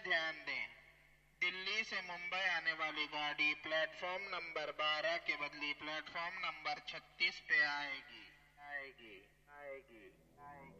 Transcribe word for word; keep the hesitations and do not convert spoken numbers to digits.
ध्यान दें, दिल्ली से मुंबई आने वाली गाड़ी प्लेटफॉर्म नंबर बारह के बदले प्लेटफॉर्म नंबर छत्तीस पे आएगी आएगी आएगी आएगी